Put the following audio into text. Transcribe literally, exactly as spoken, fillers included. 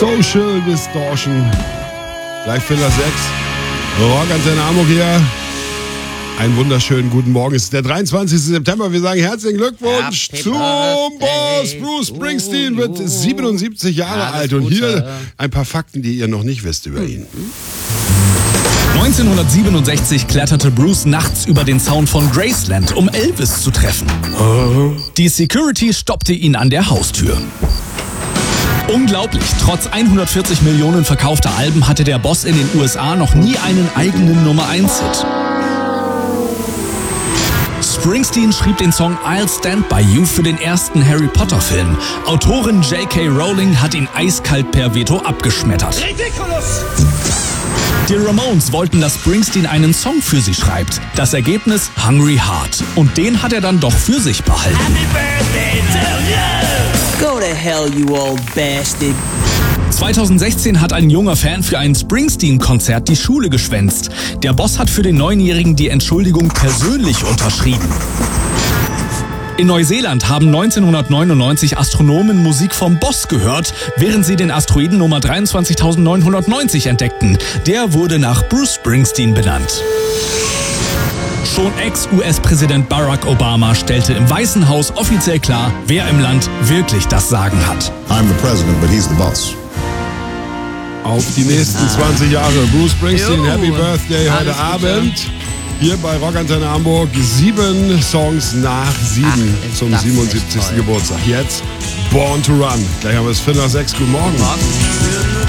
Social Distortion. Gleich Viertel nach sechs. Rockantenne Hamburg hier. Einen wunderschönen guten Morgen. Es ist der dreiundzwanzigsten September. Wir sagen herzlichen Glückwunsch Happy zum Boss. Bruce Springsteen wird siebenundsiebzig Jahre Alles alt. Und Gute. Hier ein paar Fakten, die ihr noch nicht wisst über ihn. neunzehnhundertsiebenundsechzig kletterte Bruce nachts über den Zaun von Graceland, um Elvis zu treffen. Die Security stoppte ihn an der Haustür. Unglaublich, trotz hundertvierzig Millionen verkaufter Alben hatte der Boss in den U S A noch nie einen eigenen Nummer eins Hit. Springsteen schrieb den Song I'll Stand By You für den ersten Harry Potter Film. Autorin J K Rowling hat ihn eiskalt per Veto abgeschmettert. Ridiculous! Die Ramones wollten, dass Springsteen einen Song für sie schreibt. Das Ergebnis Hungry Heart. Und den hat er dann doch für sich behalten. Happy birthday to you! Go to hell, you old bastard! zweitausendsechzehn hat ein junger Fan für ein Springsteen-Konzert die Schule geschwänzt. Der Boss hat für den Neunjährigen die Entschuldigung persönlich unterschrieben. In Neuseeland haben neunzehnhundertneunundneunzig Astronomen Musik vom Boss gehört, während sie den Asteroiden Nummer dreiundzwanzigtausendneunhundertneunzig entdeckten. Der wurde nach Bruce Springsteen benannt. Schon Ex-U S-Präsident Barack Obama stellte im Weißen Haus offiziell klar, wer im Land wirklich das Sagen hat. I'm the president, but he's the boss. Auf die nächsten zwanzig Jahre. Bruce Springsteen, Happy Birthday heute Abend. Hier bei Rockantenne Hamburg. Sieben Songs nach sieben Ach, zum siebenundsiebzigsten Geburtstag. Jetzt Born to Run. Gleich haben wir es Viertel nach sechs. Guten Morgen. Morgen.